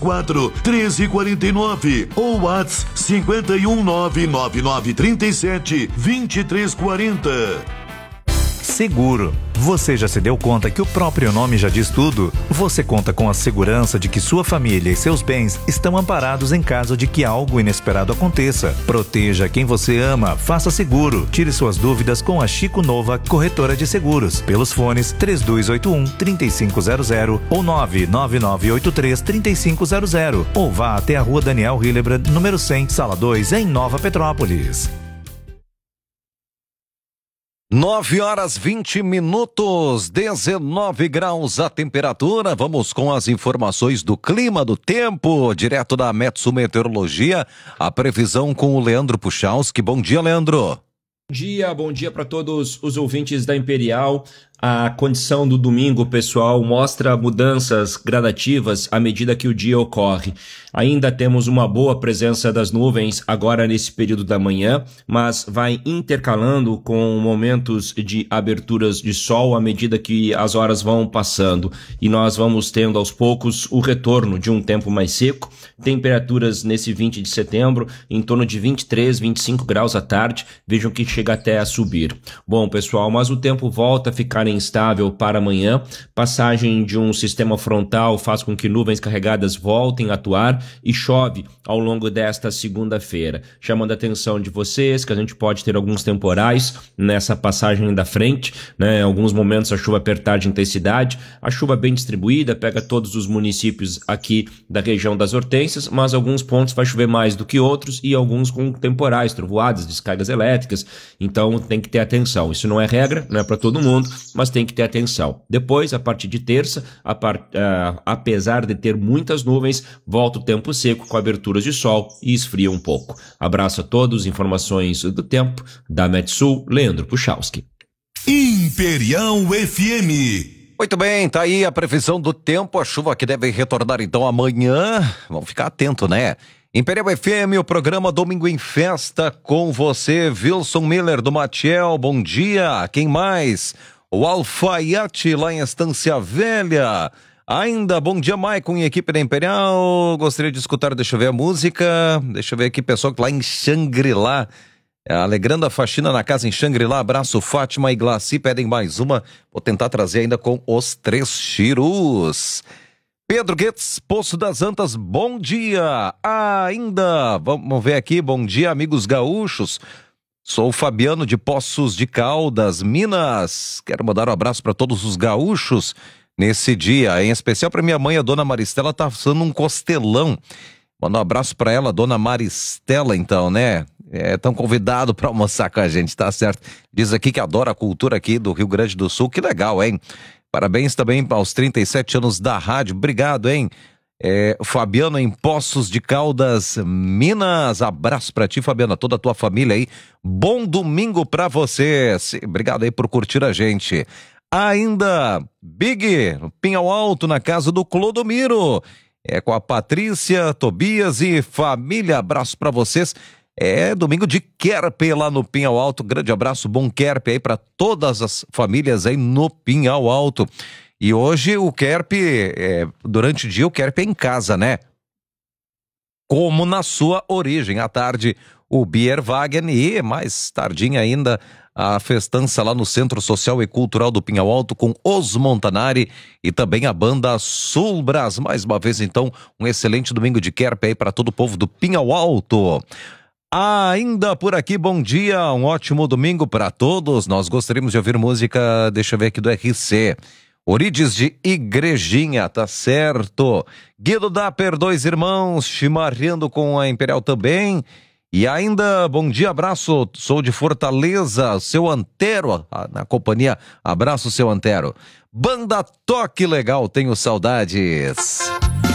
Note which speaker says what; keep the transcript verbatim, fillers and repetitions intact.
Speaker 1: quatro, treze quarenta e nove ou WhatsApp cinquenta e um nove nove nove trinta e sete vinte e três quarenta.
Speaker 2: Seguro. Você já se deu conta que o próprio nome já diz tudo? Você conta com a segurança de que sua família e seus bens estão amparados em caso de que algo inesperado aconteça. Proteja quem você ama, faça seguro. Tire suas dúvidas com a Chico Nova, corretora de seguros, pelos fones três dois oito um, três cinco zero zero ou nove nove nove oito três, três cinco zero zero ou vá até a rua Daniel Hillebrand, número cem, sala dois, em Nova Petrópolis.
Speaker 3: nove horas vinte minutos, dezenove graus a temperatura. Vamos com as informações do clima, do tempo, direto da Metsu Meteorologia. A previsão com o Leandro Puchalski. Bom dia, Leandro.
Speaker 4: Bom dia, bom dia para todos os ouvintes da Imperial. A condição do domingo, pessoal, mostra mudanças gradativas à medida que o dia ocorre. Ainda temos uma boa presença das nuvens agora nesse período da manhã, mas vai intercalando com momentos de aberturas de sol à medida que as horas vão passando. E nós vamos tendo aos poucos o retorno de um tempo mais seco. Temperaturas nesse vinte de setembro em torno de vinte e três, vinte e cinco graus à tarde. Vejam que chega até a subir. Bom, pessoal, mas o tempo volta a ficar instável para amanhã. Passagem de um sistema frontal faz com que nuvens carregadas voltem a atuar e chove ao longo desta segunda-feira. Chamando a atenção de vocês que a gente pode ter alguns temporais nessa passagem da frente, né? Em alguns momentos a chuva apertar de intensidade, a chuva bem distribuída, pega todos os municípios aqui da região das Hortênsias, mas alguns pontos vai chover mais do que outros e alguns com temporais, trovoadas, descargas elétricas, então tem que ter atenção. Isso não é regra, não é para todo mundo, mas tem que ter atenção. Depois, a partir de terça, a par... uh, apesar de ter muitas nuvens, volta o tempo seco com aberturas de sol e esfria um pouco. Abraço a todos, informações do tempo da Metsul, Leandro Puchalski.
Speaker 1: Imperial F M.
Speaker 3: Muito bem, tá aí a previsão do tempo, a chuva que deve retornar então amanhã. Vamos ficar atento, né? Imperial F M, o programa Domingo em Festa com você, Wilson Miller do Matiel, bom dia. Quem mais? O Alfaiate lá em Estância Velha. Ainda, bom dia, Maicon e equipe da Imperial. Gostaria de escutar, deixa eu ver a música. Deixa eu ver aqui, pessoal que lá em Xangri-Lá, alegrando a faxina na casa em Xangri-Lá. Abraço, Fátima e Glaci, pedem mais uma. Vou tentar trazer ainda com os três chirus. Pedro Guedes, Poço das Antas, bom dia. Ainda, vamos ver aqui, bom dia, amigos gaúchos. Sou o Fabiano de Poços de Caldas, Minas. Quero mandar um abraço para todos os gaúchos nesse dia, em especial para minha mãe, a dona Maristela, tá assando um costelão. Manda um abraço para ela, dona Maristela, então, né? É tão convidado para almoçar com a gente, tá certo? Diz aqui que adora a cultura aqui do Rio Grande do Sul, que legal, hein? Parabéns também aos trinta e sete anos da rádio, obrigado, hein? É, Fabiano em Poços de Caldas, Minas, abraço pra ti, Fabiana, toda a tua família aí, bom domingo pra você, obrigado aí por curtir a gente. Ainda, Big, Pinhal Alto, na casa do Clodomiro, é com a Patrícia, Tobias e família, abraço pra vocês. É domingo de Querpe lá no Pinhal Alto, grande abraço, bom Querpe aí pra todas as famílias aí no Pinhal Alto. E hoje o Querpe, é, durante o dia o Querpe é em casa, né? Como na sua origem. À tarde o Bierwagen e mais tardinha ainda a festança lá no Centro Social e Cultural do Pinhal Alto com Os Montanari e também a banda Sulbras. Mais uma vez então um excelente domingo de Querpe aí para todo o povo do Pinhal Alto. Ainda por aqui, bom dia, um ótimo domingo para todos. Nós gostaríamos de ouvir música, deixa eu ver aqui do R C. Orides de Igrejinha, tá certo. Guido Dapper, dois irmãos, chimarreando com a Imperial também. E ainda, bom dia, abraço, sou de Fortaleza, seu Antero, na companhia, abraço, seu Antero. Banda Toque Legal, tenho saudades.